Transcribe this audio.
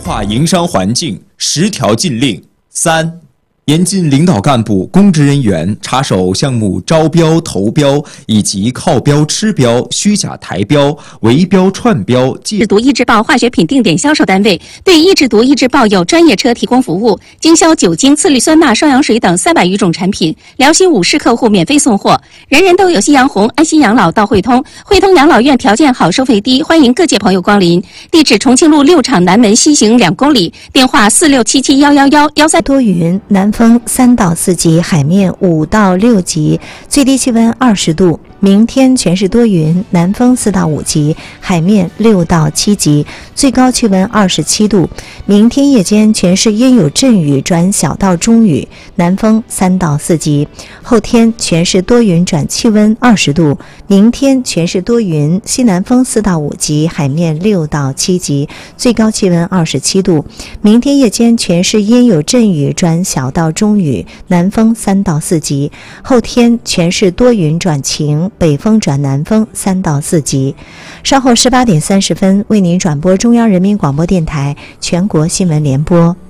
化营商环境10条禁令。3、严禁领导干部、公职人员插手项目招标、投标以及靠标、吃标、虚假抬标、围标、串标。 制毒抑制报化学品定点销售单位对抑制毒抑制报有专业车提供服务，经销酒精、次氯酸钠、双氧水等300余种产品，辽西5市客户免费送货。人人都有夕阳红，安心养老到汇通，汇通养老院条件好，收费低，欢迎各界朋友光临。地址：重庆路6厂南门西行2公里，电话4677111113。 多云，南风3到4级，海面5到6级，最低气温20度。明天全市多云，南风4到5级，海面6到7级，最高气温27度。明天夜间全市阴有阵雨转小到中雨，南风3到4级。后天全市多云转气温20度。明天全市多云，西南风4到5级，海面6到7级，最高气温27度。明天夜间全市阴有阵雨转小到中雨，南风3到4级。后天全市多云转晴，北风转南风3到4级。稍后18点30分为您转播中央人民广播电台全国新闻联播。